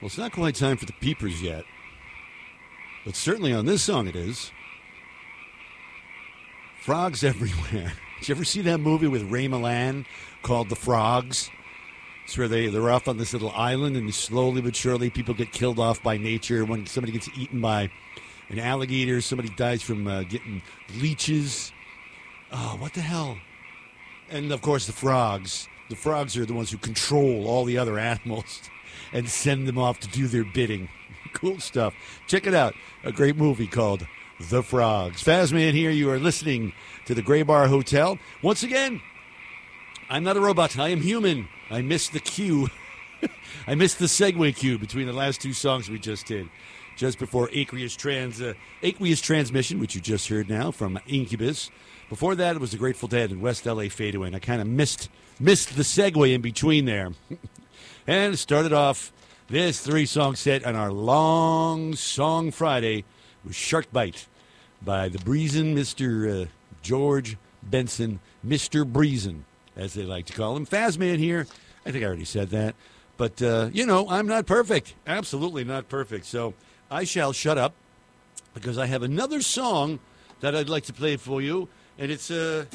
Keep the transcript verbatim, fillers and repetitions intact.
Well, it's not quite time for the Peepers yet, but certainly on this song it is. Frogs everywhere. Did you ever see that movie with Ray Milland called The Frogs? It's where they, they're off on this little island, and slowly but surely people get killed off by nature. When somebody gets eaten by an alligator, somebody dies from uh, getting leeches. Oh, what the hell? And, of course, the frogs. The frogs are the ones who control all the other animals and send them off to do their bidding. Cool stuff. Check it out. A great movie called The Frogs. Fazman here. You are listening to the Gray Bar Hotel. Once again, I'm not a robot. I am human. I missed the cue. I missed the segue cue between the last two songs we just did. Just before Aqueous, Trans, uh, Aqueous Transmission, which you just heard now from Incubus. Before that, it was the Grateful Dead and West L A Fadeaway. And I kind of missed missed the segue in between there. And started off this three-song set on our long Song Friday with Shark Bite by the Breezin' Mister Uh, George Benson, Mister Breezin', as they like to call him. Fazman here. I think I already said that. But, uh, you know, I'm not perfect. Absolutely not perfect. So I shall shut up because I have another song that I'd like to play for you. And it's... Uh